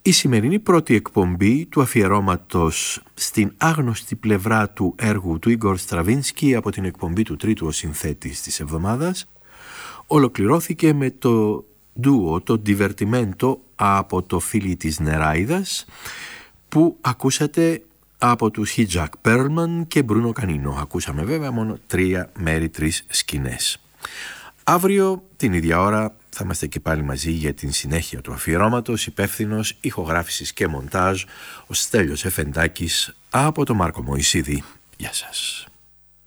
Η σημερινή πρώτη εκπομπή του αφιερώματος στην άγνωστη πλευρά του έργου του Ίγκορ Στραβίνσκι από την εκπομπή του τρίτου ο συνθέτης της εβδομάδας ολοκληρώθηκε με το ντουο, το Divertimento από το Φίλι της Νεράιδας που ακούσατε από τους Hijack Perlman και Μπρούνο Κανίνο. Ακούσαμε βέβαια μόνο 3 μέρη, 3 σκηνές. Αύριο την ίδια ώρα θα είμαστε και πάλι μαζί για την συνέχεια του αφιερώματος, υπεύθυνος ηχογράφησης και μοντάζ ο Στέλιος Εφεντάκης από τον Μάρκο Μωυσίδη. Γεια σας.